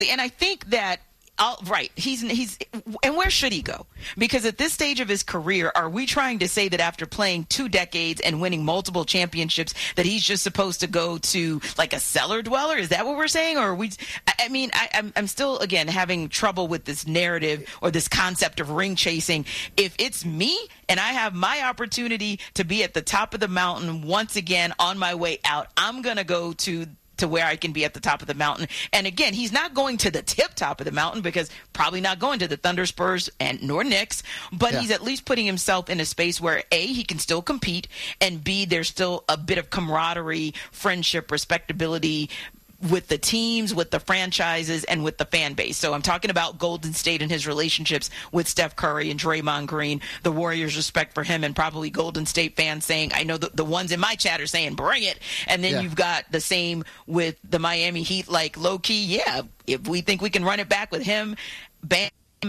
And I think that, right, he's and where should he go? Because at this stage of his career, are we trying to say that after playing 2 decades and winning multiple championships that he's just supposed to go to like a cellar dweller? Is that what we're saying? Or are we? I mean, I'm still, again, having trouble with this narrative or this concept of ring chasing. If it's me and I have my opportunity to be at the top of the mountain once again on my way out, I'm going to go to where I can be at the top of the mountain. And again, he's not going to the tip top of the mountain, because probably not going to the Thunder, Spurs, and nor Knicks, but he's at least putting himself in a space where A, he can still compete, and B, there's still a bit of camaraderie, friendship, respectability with the teams, with the franchises, and with the fan base. So I'm talking about Golden State and his relationships with Steph Curry and Draymond Green, the Warriors' respect for him, and probably Golden State fans saying, I know the ones in my chat are saying, bring it. And then you've got the same with the Miami Heat, like low-key, if we think we can run it back with him, Bam,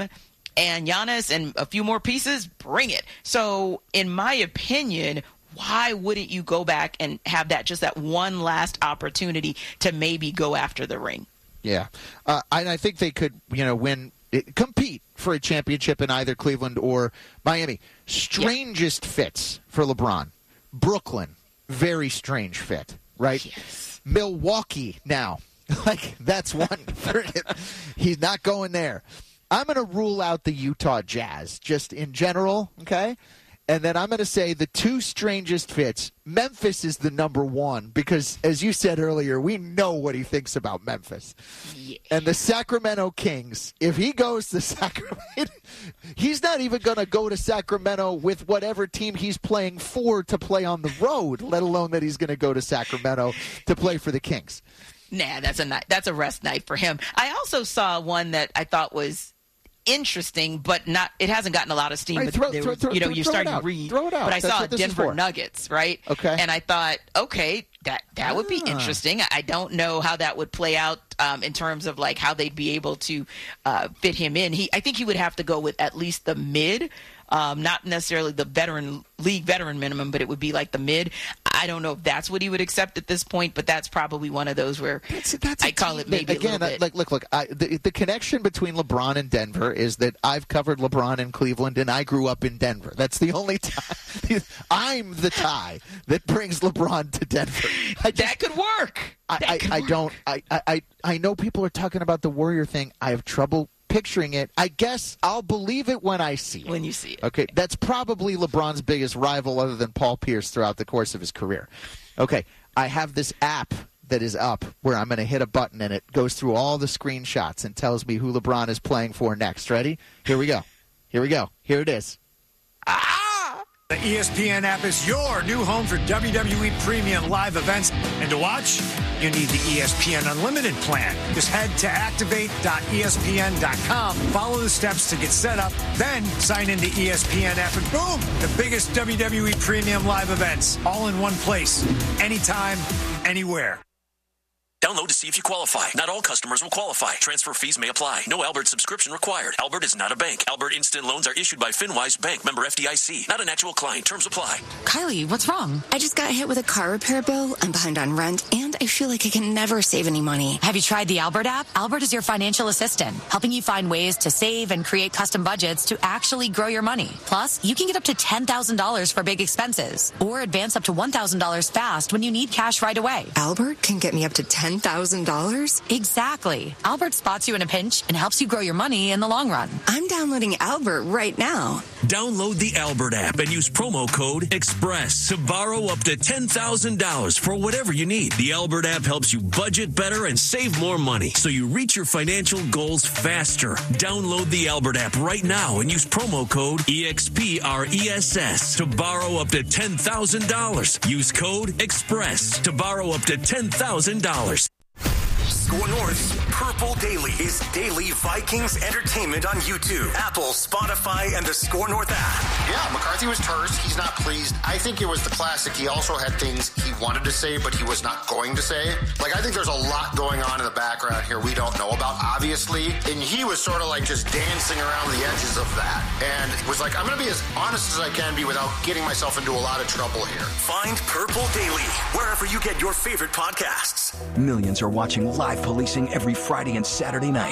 and Giannis, and a few more pieces, bring it. So in my opinion, why wouldn't you go back and have that one last opportunity to maybe go after the ring? Yeah. I think they could, compete for a championship in either Cleveland or Miami. Strangest fits for LeBron. Brooklyn, very strange fit, right? Yes. Milwaukee now. That's one for him. He's not going there. I'm going to rule out the Utah Jazz just in general, okay? And then I'm going to say the 2 strangest fits. Memphis is the number 1 because, as you said earlier, we know what he thinks about Memphis. Yeah. And the Sacramento Kings, if he goes to Sacramento, he's not even going to go to Sacramento with whatever team he's playing for to play on the road, let alone that he's going to go to Sacramento to play for the Kings. Nah, that's a rest night for him. I also saw one that I thought was interesting, but it hasn't gotten a lot of steam. Right, but you're starting to read. Throw it out. But I saw Denver Nuggets, right? Okay. And I thought, okay, that would be interesting. I don't know how that would play out in terms of like how they'd be able to fit him in. I think he would have to go with at least the mid. Not necessarily the league veteran minimum, but it would be like the mid. I don't know if that's what he would accept at this point, but that's probably one of those where I call it maybe again, a little bit. Look, the connection between LeBron and Denver is that I've covered LeBron in Cleveland, and I grew up in Denver. That's the only tie. I'm the tie that brings LeBron to Denver. That could work. I know people are talking about the Warrior thing. I have trouble picturing it. I guess I'll believe it when I see it. When you see it. Okay, that's probably LeBron's biggest rival other than Paul Pierce throughout the course of his career. Okay, I have this app that is up where I'm going to hit a button and it goes through all the screenshots and tells me who LeBron is playing for next. Ready? Here we go. Here it is. The ESPN app is your new home for WWE Premium live events. And to watch, you need the ESPN Unlimited plan. Just head to activate.espn.com, follow the steps to get set up, then sign into ESPN app, and boom, the biggest WWE Premium live events, all in one place, anytime, anywhere. Download to see if you qualify. Not all customers will qualify. Transfer fees may apply. No Albert subscription required. Albert is not a bank. Albert Instant Loans are issued by FinWise Bank, member FDIC. Not an actual client. Terms apply. Kylie, what's wrong? I just got hit with a car repair bill. I'm behind on rent, and I feel like I can never save any money. Have you tried the Albert app? Albert is your financial assistant, helping you find ways to save and create custom budgets to actually grow your money. Plus, you can get up to $10,000 for big expenses, or advance up to $1,000 fast when you need cash right away. Albert can get me up to $10,000? Exactly. Albert spots you in a pinch and helps you grow your money in the long run. I'm downloading Albert right now. Download the Albert app and use promo code EXPRESS to borrow up to $10,000 for whatever you need. The Albert app helps you budget better and save more money so you reach your financial goals faster. Download the Albert app right now and use promo code EXPRESS to borrow up to $10,000. Use code EXPRESS to borrow up to $10,000. Score North's Purple Daily is daily Vikings entertainment on YouTube, Apple, Spotify, and the Score North app. Yeah, McCarthy was terse. He's not pleased. I think it was the classic. He also had things he wanted to say, but he was not going to say. I think there's a lot going on in the background here we don't know about, obviously. obviously, and he was sort of like just dancing around the edges of that, and was like, I'm going to be as honest as I can be without getting myself into a lot of trouble here. Find Purple Daily wherever you get your favorite podcasts. Millions are watching live policing every Friday and Saturday night.